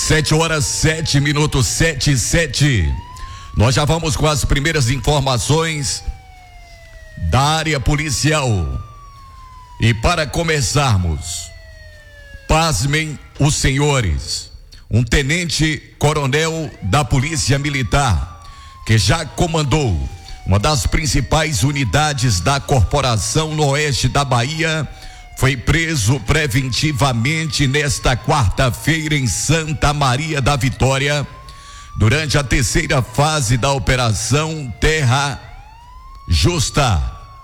7 horas 7 minutos, 7:07. Nós já vamos com as primeiras informações da área policial. E para começarmos, pasmem os senhores, um tenente-coronel da Polícia Militar, que já comandou uma das principais unidades da Corporação no Oeste da Bahia, foi preso preventivamente nesta quarta-feira em Santa Maria da Vitória, durante a terceira fase da Operação Terra Justa.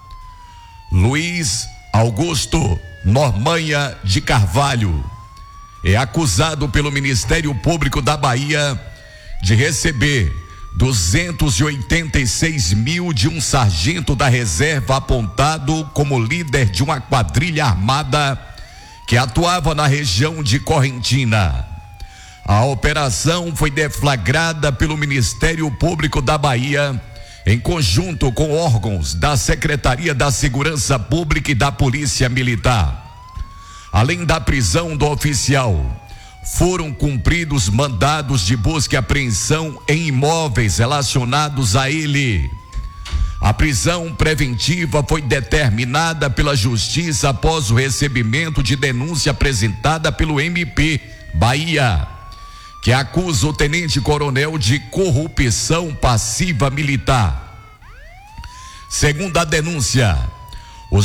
Luiz Augusto Normanha de Carvalho é acusado pelo Ministério Público da Bahia de receber 286 mil de um sargento da reserva apontado como líder de uma quadrilha armada que atuava na região de Correntina. A operação foi deflagrada pelo Ministério Público da Bahia em conjunto com órgãos da Secretaria da Segurança Pública e da Polícia Militar. Além da prisão do oficial, foram cumpridos mandados de busca e apreensão em imóveis relacionados a ele. A prisão preventiva foi determinada pela Justiça após o recebimento de denúncia apresentada pelo MP Bahia, que acusa o tenente-coronel de corrupção passiva militar. Segundo a denúncia, os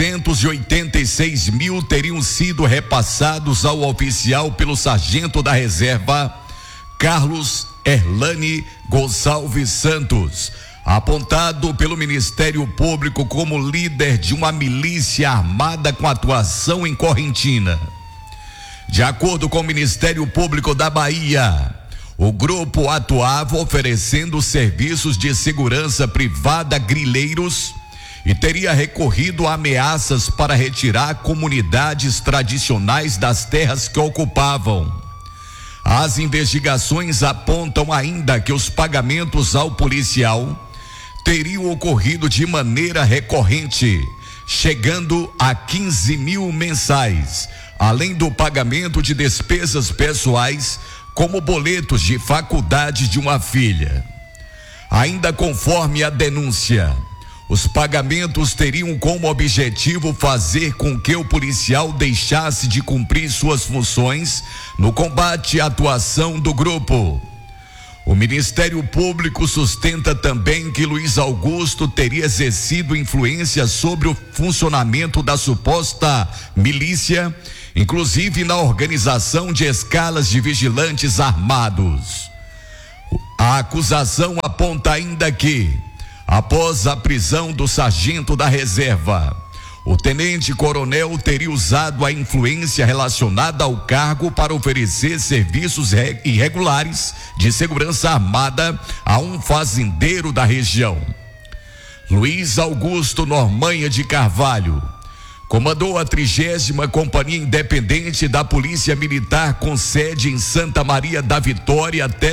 286 mil teriam sido repassados ao oficial pelo sargento da reserva, Carlos Erlani Gonçalves Santos, apontado pelo Ministério Público como líder de uma milícia armada com atuação em Correntina. De acordo com o Ministério Público da Bahia, o grupo atuava oferecendo serviços de segurança privada a grileiros e teria recorrido a ameaças para retirar comunidades tradicionais das terras que ocupavam. As investigações apontam ainda que os pagamentos ao policial teriam ocorrido de maneira recorrente, chegando a 15 mil mensais, além do pagamento de despesas pessoais, como boletos de faculdade de uma filha. Ainda conforme a denúncia, os pagamentos teriam como objetivo fazer com que o policial deixasse de cumprir suas funções no combate à atuação do grupo. O Ministério Público sustenta também que Luiz Augusto teria exercido influência sobre o funcionamento da suposta milícia, inclusive na organização de escalas de vigilantes armados. A acusação aponta ainda que, após a prisão do sargento da reserva, o tenente-coronel teria usado a influência relacionada ao cargo para oferecer serviços irregulares de segurança armada a um fazendeiro da região. Luiz Augusto Normanha de Carvalho comandou a 30ª Companhia Independente da Polícia Militar com sede em Santa Maria da Vitória até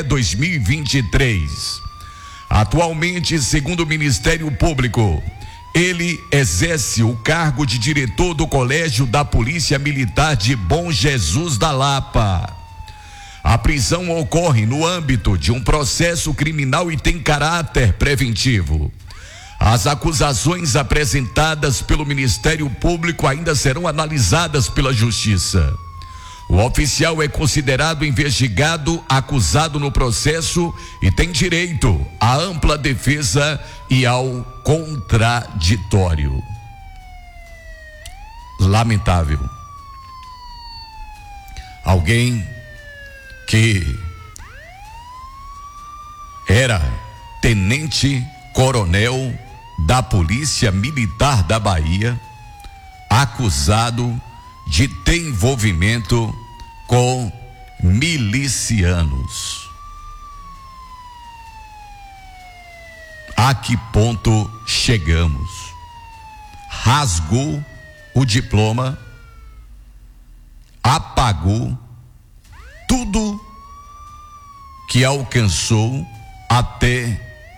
2023. Atualmente, segundo o Ministério Público, ele exerce o cargo de diretor do Colégio da Polícia Militar de Bom Jesus da Lapa. A prisão ocorre no âmbito de um processo criminal e tem caráter preventivo. As acusações apresentadas pelo Ministério Público ainda serão analisadas pela Justiça. O oficial é considerado investigado, acusado no processo e tem direito à ampla defesa e ao contraditório. Lamentável. Alguém que era tenente-coronel da Polícia Militar da Bahia, acusado de ter envolvimento com milicianos. A que ponto chegamos? Rasgou o diploma, apagou tudo que alcançou até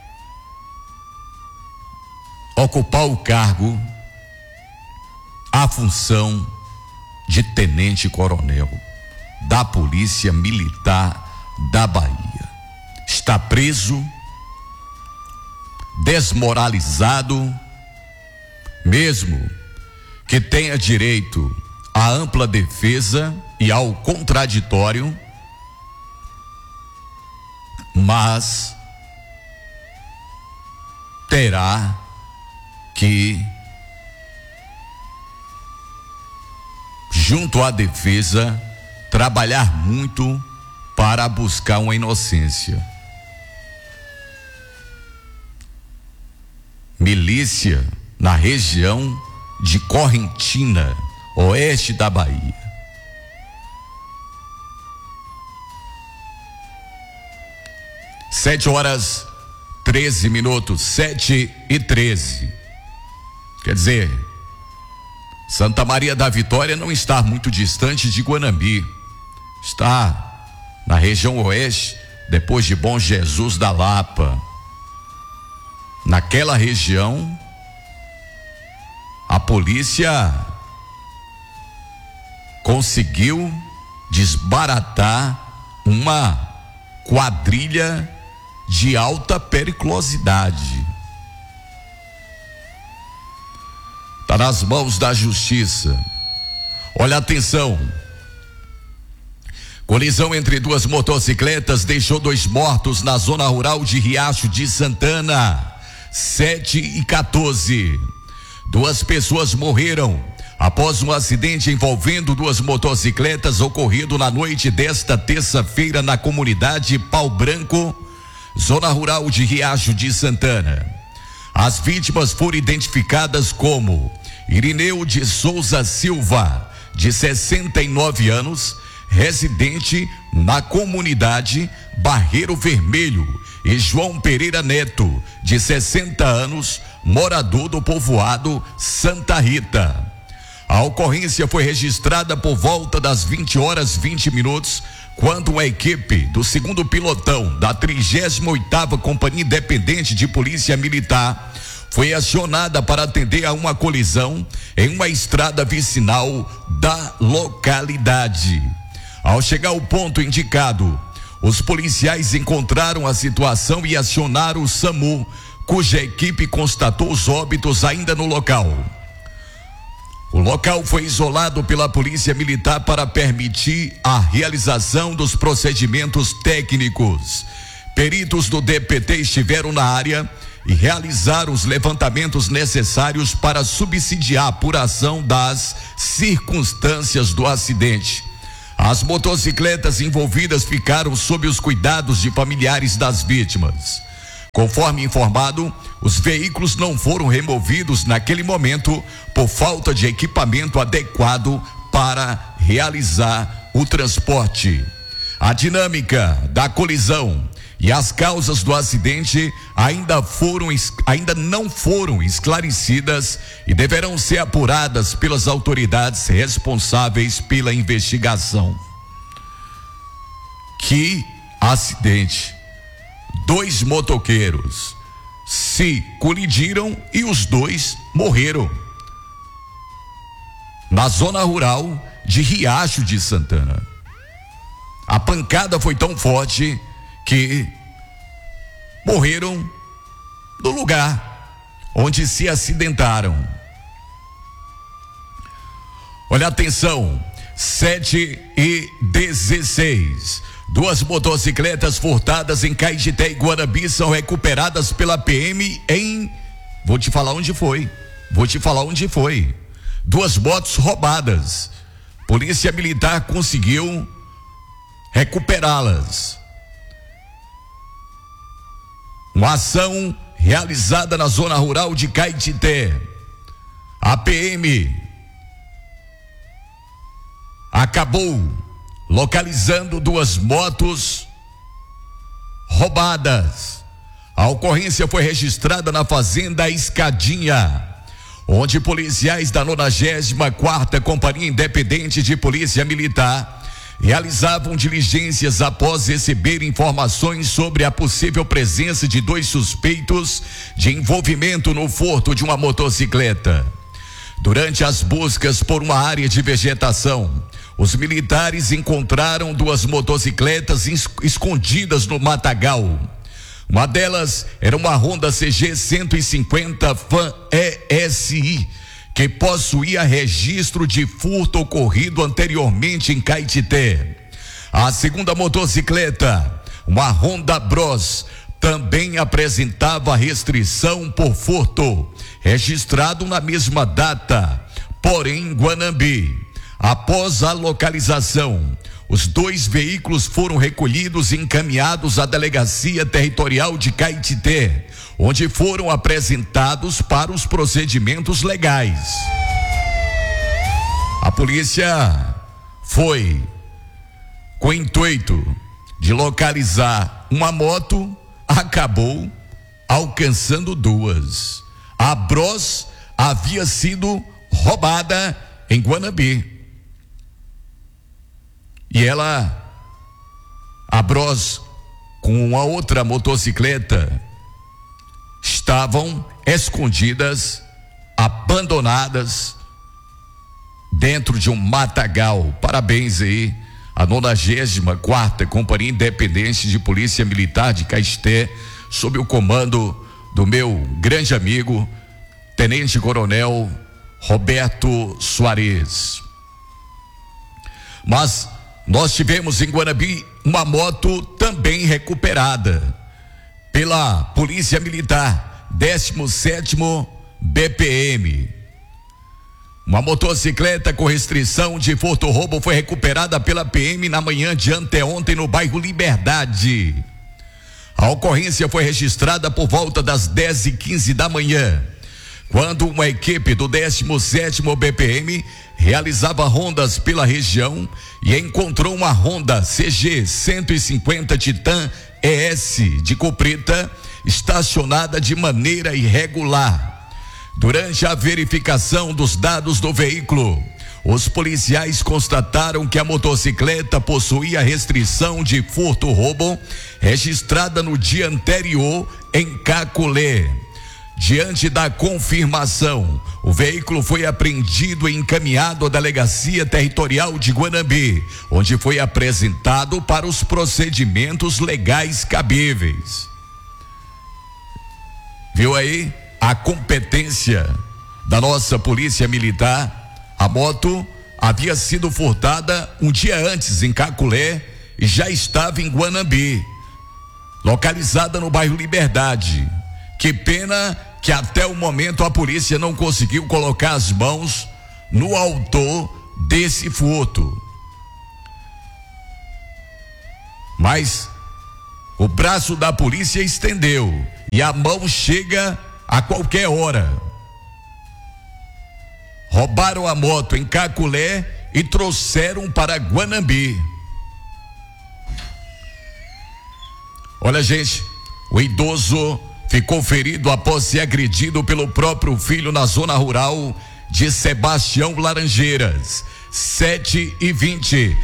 ocupar o cargo, a função de tenente-coronel da Polícia Militar da Bahia. Está preso, desmoralizado, mesmo que tenha direito à ampla defesa e ao contraditório, mas terá que, junto à defesa, trabalhar muito para buscar uma inocência. Milícia na região de Correntina, oeste da Bahia. Sete horas 13 minutos, 7h13. Quer dizer, Santa Maria da Vitória não está muito distante de Guanambi. Está na região oeste, depois de Bom Jesus da Lapa. Naquela região, a polícia conseguiu desbaratar uma quadrilha de alta periculosidade. Está nas mãos da justiça. Olha, atenção. Colisão entre duas motocicletas deixou 2 mortos na zona rural de Riacho de Santana. 7h14. 2 pessoas morreram após um acidente envolvendo 2 motocicletas ocorrido na noite desta terça-feira na comunidade Pau Branco, zona rural de Riacho de Santana. As vítimas foram identificadas como Irineu de Souza Silva, de 69 anos, residente na comunidade Barreiro Vermelho, e João Pereira Neto, de 60 anos, morador do povoado Santa Rita. A ocorrência foi registrada por volta das 20h20, quando uma equipe do 2º Pilotão da 38ª Companhia Independente de Polícia Militar foi acionada para atender a uma colisão em uma estrada vicinal da localidade. Ao chegar ao ponto indicado, os policiais encontraram a situação e acionaram o SAMU, cuja equipe constatou os óbitos ainda no local. O local foi isolado pela Polícia Militar para permitir a realização dos procedimentos técnicos. Peritos do DPT estiveram na área e realizaram os levantamentos necessários para subsidiar a apuração das circunstâncias do acidente. As motocicletas envolvidas ficaram sob os cuidados de familiares das vítimas. Conforme informado, os veículos não foram removidos naquele momento por falta de equipamento adequado para realizar o transporte. A dinâmica da colisão e as causas do acidente ainda não foram esclarecidas e deverão ser apuradas pelas autoridades responsáveis pela investigação. Que acidente! 2 motoqueiros se colidiram e os 2 morreram na zona rural de Riacho de Santana. A pancada foi tão forte que morreram no lugar onde se acidentaram. Olha, atenção, 7h16. 2 motocicletas furtadas em Caetité e Guanambi são recuperadas pela PM em... Vou te falar onde foi. 2 motos roubadas. Polícia Militar conseguiu recuperá-las. Uma ação realizada na zona rural de Caetité. A PM acabou localizando 2 motos roubadas. A ocorrência foi registrada na Fazenda Escadinha, onde policiais da 94ª Companhia Independente de Polícia Militar realizavam diligências após receber informações sobre a possível presença de 2 suspeitos de envolvimento no furto de uma motocicleta. Durante as buscas por uma área de vegetação, os militares encontraram 2 motocicletas escondidas no matagal. Uma delas era uma Honda CG 150 Fan ESI, que possuía registro de furto ocorrido anteriormente em Caetité. A segunda motocicleta, uma Honda Bros, também apresentava restrição por furto, registrado na mesma data, porém em Guanambi. Após a localização, os 2 veículos foram recolhidos e encaminhados à Delegacia Territorial de Caetité, onde foram apresentados para os procedimentos legais. A polícia foi com o intuito de localizar uma moto, acabou alcançando 2. A Bros havia sido roubada em Guanambi. E a Bros, com uma outra motocicleta, estavam escondidas, abandonadas, dentro de um matagal. Parabéns aí a 94ª Companhia Independente de Polícia Militar de Caetité, sob o comando do meu grande amigo, Tenente Coronel Roberto Soares. Mas nós tivemos em Guanambi uma moto também recuperada pela Polícia Militar, 17º BPM. Uma motocicleta com restrição de furto-roubo foi recuperada pela PM na manhã de anteontem no bairro Liberdade. A ocorrência foi registrada por volta das 10h15 da manhã, quando uma equipe do 17º BPM realizava rondas pela região e encontrou uma Honda CG 150 Titan ES de Cuprita estacionada de maneira irregular. Durante a verificação dos dados do veículo, os policiais constataram que a motocicleta possuía restrição de furto-roubo registrada no dia anterior em Caculé. Diante da confirmação, o veículo foi apreendido e encaminhado à Delegacia Territorial de Guanambi, onde foi apresentado para os procedimentos legais cabíveis. Viu aí a competência da nossa Polícia Militar? A moto havia sido furtada um dia antes em Caculé e já estava em Guanambi, localizada no bairro Liberdade. Que pena que até o momento a polícia não conseguiu colocar as mãos no autor desse furto. Mas o braço da polícia estendeu e a mão chega a qualquer hora. Roubaram a moto em Caculé e trouxeram para Guanambi. Olha, gente, o idoso ficou ferido após ser agredido pelo próprio filho na zona rural de Sebastião Laranjeiras. 7h20.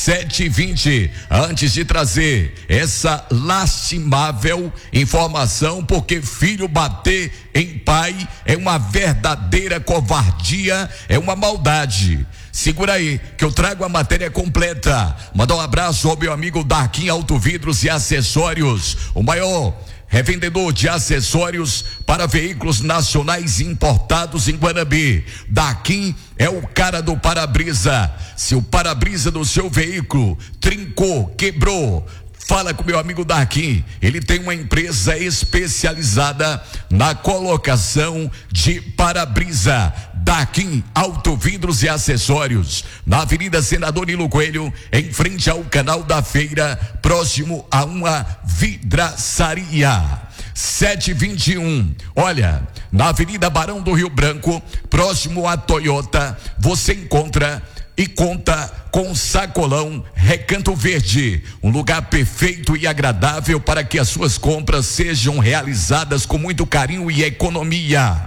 Antes de trazer essa lastimável informação, porque filho bater em pai é uma verdadeira covardia, é uma maldade. Segura aí, que eu trago a matéria completa. Mandar um abraço ao meu amigo Darquim Autovidros e Acessórios, o maior revendedor de acessórios para veículos nacionais importados em Guanambi. Darquim é o cara do para-brisa. Se o para-brisa do seu veículo trincou, quebrou, fala com meu amigo Darquim. Ele tem uma empresa especializada na colocação de para-brisa. Darquim Autovidros e Acessórios, na Avenida Senador Nilo Coelho, em frente ao Canal da Feira, próximo a uma vidraçaria. 7h21. Olha, na Avenida Barão do Rio Branco, próximo à Toyota, você encontra e conta com Sacolão Recanto Verde, um lugar perfeito e agradável para que as suas compras sejam realizadas com muito carinho e economia.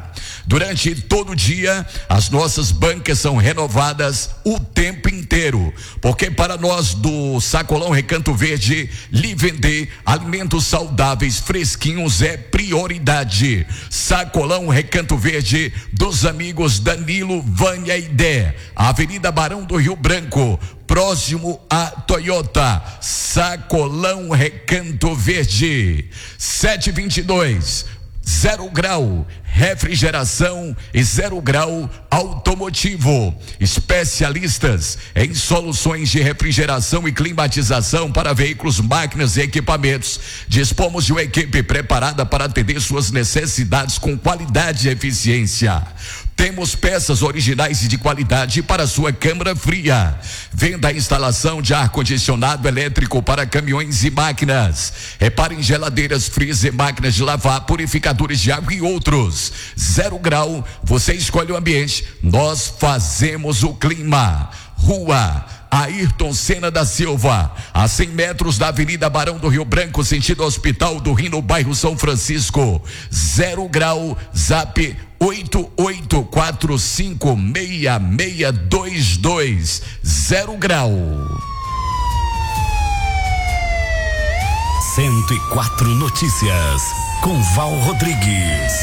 Durante todo o dia, as nossas bancas são renovadas o tempo inteiro, porque para nós do Sacolão Recanto Verde, lhe vender alimentos saudáveis, fresquinhos é prioridade. Sacolão Recanto Verde, dos amigos Danilo, Vânia e Dé, Avenida Barão do Rio Branco, próximo à Toyota. Sacolão Recanto Verde. 722, 0 grau refrigeração e 0 grau automotivo. Especialistas em soluções de refrigeração e climatização para veículos, máquinas e equipamentos. Dispomos de uma equipe preparada para atender suas necessidades com qualidade e eficiência. Temos peças originais e de qualidade para sua câmara fria. Venda a instalação de ar-condicionado elétrico para caminhões e máquinas. Repare em geladeiras, freezer, máquinas de lavar, purificadores de água e outros. 0 grau, você escolhe o ambiente, nós fazemos o clima. Rua Ayrton Senna da Silva, a 100 metros da Avenida Barão do Rio Branco, sentido Hospital do Rio, no bairro São Francisco. 0 grau, zap 88456622. 0 grau. 104 Notícias, com Val Rodrigues.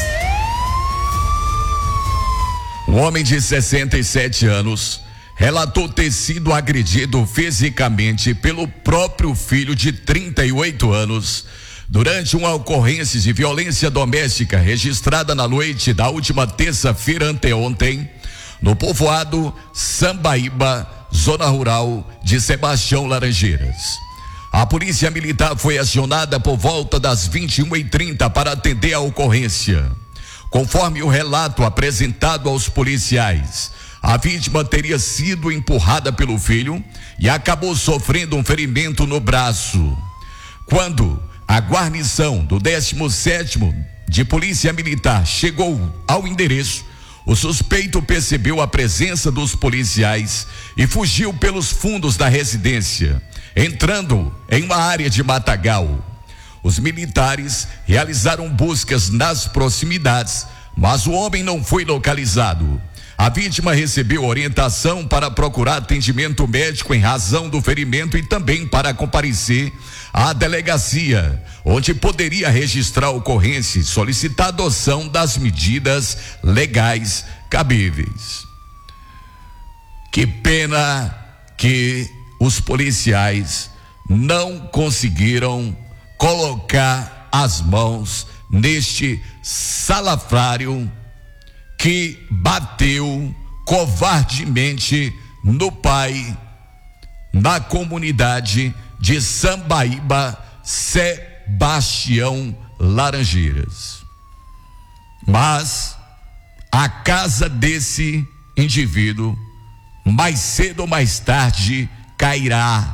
Um homem de 67 anos relatou ter sido agredido fisicamente pelo próprio filho de 38 anos durante uma ocorrência de violência doméstica registrada na noite da última terça-feira anteontem, no povoado Sambaíba, zona rural de Sebastião Laranjeiras. A polícia militar foi acionada por volta das 21h30 para atender a ocorrência. Conforme o relato apresentado aos policiais, a vítima teria sido empurrada pelo filho e acabou sofrendo um ferimento no braço. Quando a guarnição do 17º de Polícia Militar chegou ao endereço, o suspeito percebeu a presença dos policiais e fugiu pelos fundos da residência, entrando em uma área de matagal. Os militares realizaram buscas nas proximidades, mas o homem não foi localizado. A vítima recebeu orientação para procurar atendimento médico em razão do ferimento e também para comparecer à delegacia, onde poderia registrar a ocorrência e solicitar a adoção das medidas legais cabíveis. Que pena que os policiais não conseguiram colocar as mãos neste salafrário que bateu covardemente no pai na comunidade de Sambaíba, Sebastião Laranjeiras. Mas a casa desse indivíduo, mais cedo ou mais tarde, cairá.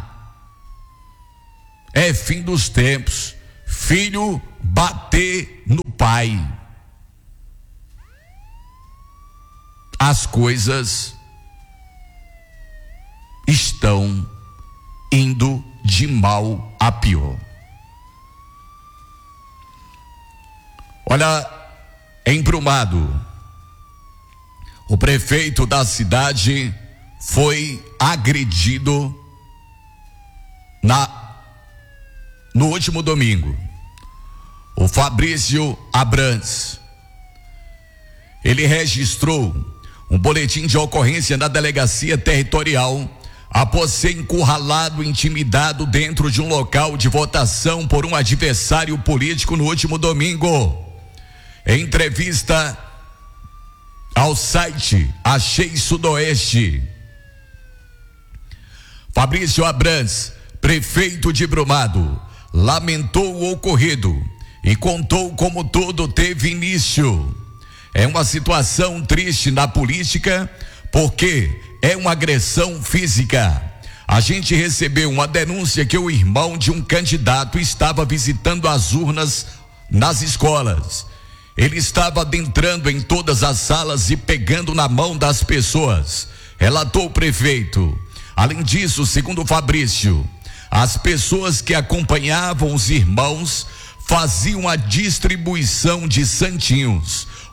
É fim dos tempos, filho bater no pai. As coisas estão indo de mal a pior. Olha, em Brumado, o prefeito da cidade foi agredido no último domingo. O Fabrício Abrantes, ele registrou um boletim de ocorrência na delegacia territorial após ser encurralado e intimidado dentro de um local de votação por um adversário político no último domingo. Em entrevista ao site Achei Sudoeste, Fabrício Abrantes, prefeito de Brumado, lamentou o ocorrido e contou como tudo teve início. É uma situação triste na política, porque é uma agressão física. A gente recebeu uma denúncia que o irmão de um candidato estava visitando as urnas nas escolas. Ele estava adentrando em todas as salas e pegando na mão das pessoas, relatou o prefeito. Além disso, segundo Fabrício, as pessoas que acompanhavam os irmãos faziam a distribuição de santinhos.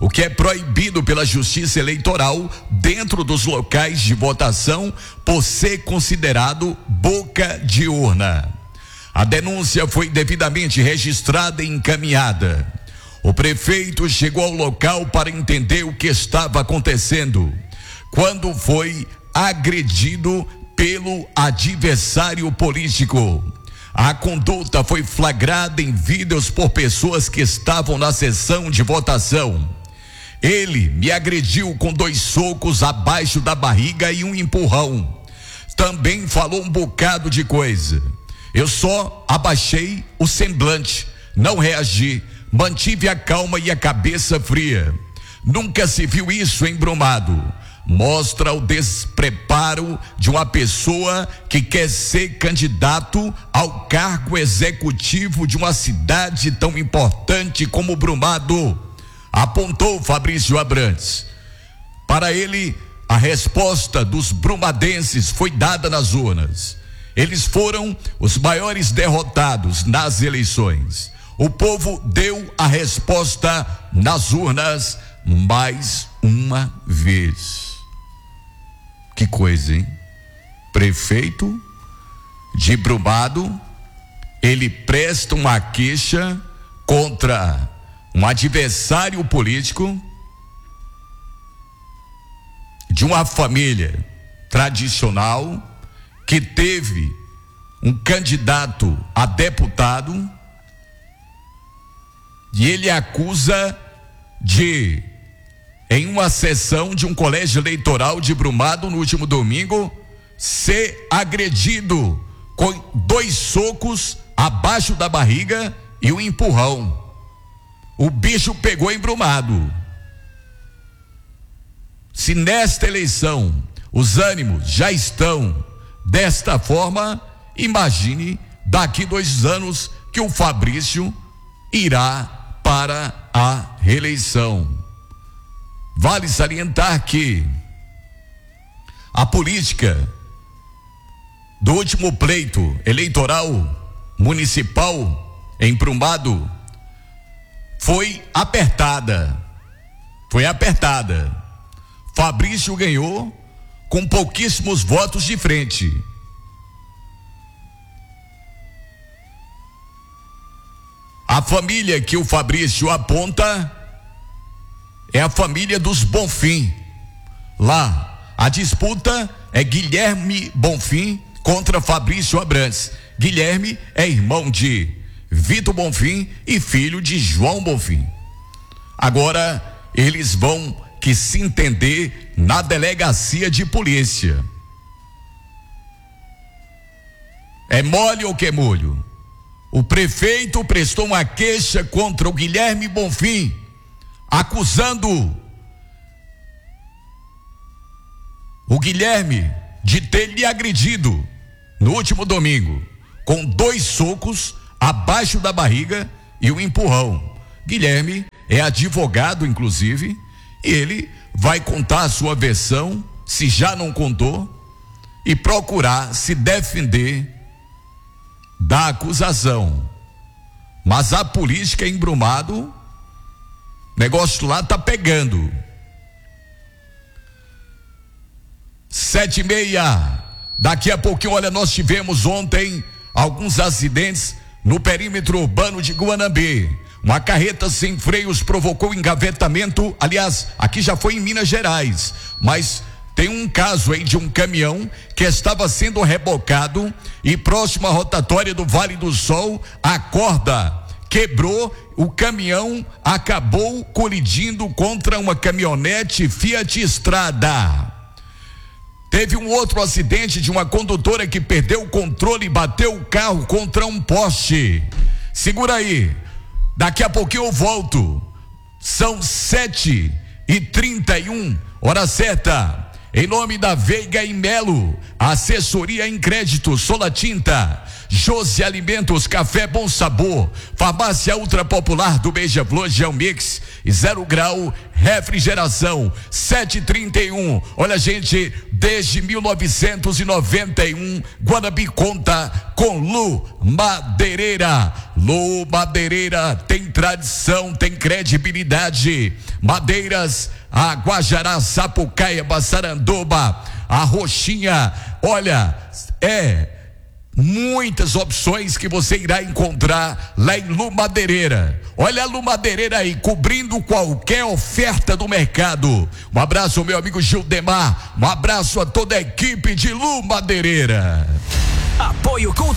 o que é proibido pela Justiça Eleitoral dentro dos locais de votação por ser considerado boca de urna. A denúncia foi devidamente registrada e encaminhada. O prefeito chegou ao local para entender o que estava acontecendo, quando foi agredido pelo adversário político. A conduta foi flagrada em vídeos por pessoas que estavam na sessão de votação. Ele me agrediu com 2 socos abaixo da barriga e um empurrão. Também falou um bocado de coisa. Eu só abaixei o semblante, não reagi, mantive a calma e a cabeça fria. Nunca se viu isso em Brumado. Mostra o despreparo de uma pessoa que quer ser candidato ao cargo executivo de uma cidade tão importante como Brumado, apontou Fabrício Abrantes. Para ele, a resposta dos brumadenses foi dada nas urnas. Eles foram os maiores derrotados nas eleições. O povo deu a resposta nas urnas mais uma vez. Que coisa, hein? Prefeito de Brumado, ele presta uma queixa contra um adversário político de uma família tradicional que teve um candidato a deputado e ele acusa de, em uma sessão de um colégio eleitoral de Brumado no último domingo, ser agredido com 2 socos abaixo da barriga e um empurrão. O bicho pegou em Brumado. Se nesta eleição os ânimos já estão desta forma, imagine daqui 2 anos que o Fabrício irá para a reeleição. Vale salientar que a política do último pleito eleitoral municipal em Brumado foi apertada. Fabrício ganhou com pouquíssimos votos de frente. A família que o Fabrício aponta é a família dos Bonfim. Lá, a disputa é Guilherme Bonfim contra Fabrício Abrantes. Guilherme é irmão de Vitor Bonfim e filho de João Bonfim. Agora, eles vão que se entender na delegacia de polícia. É mole ou que é molho? O prefeito prestou uma queixa contra o Guilherme Bonfim, acusando o Guilherme de ter lhe agredido no último domingo, com 2 socos abaixo da barriga e um empurrão. Guilherme é advogado, inclusive, e ele vai contar a sua versão, se já não contou, e procurar se defender da acusação. Mas a política em Brumado, o negócio lá tá pegando. 7:30. Daqui a pouquinho, olha, nós tivemos ontem alguns acidentes no perímetro urbano de Guanambi. Uma carreta sem freios provocou engavetamento. Aliás, aqui já foi em Minas Gerais, mas tem um caso aí de um caminhão que estava sendo rebocado e próximo à rotatória do Vale do Sol, a corda quebrou, o caminhão acabou colidindo contra uma caminhonete Fiat Strada. Teve um outro acidente de uma condutora que perdeu o controle e bateu o carro contra um poste. Segura aí, daqui a pouquinho eu volto. São 7:31, hora certa. Em nome da Veiga e Melo, assessoria em crédito, Sola Tinta, Josi Alimentos, Café Bom Sabor, Farmácia Ultra Popular do Beija-Flor, Geomix e 0 Grau Refrigeração. 7:31. Olha, gente, desde 1991, Guanambi conta com Lu Madeireira. Lu Madeireira tem tradição, tem credibilidade. Madeiras, a Guajará, Sapucaia, Saranduba, a Roxinha. Olha, muitas opções que você irá encontrar lá em Lu Madeireira. Olha a Lu Madeireira aí, cobrindo qualquer oferta do mercado. Um abraço ao meu amigo Gildemar, um abraço a toda a equipe de Lu Madeireira. Apoio Cultural.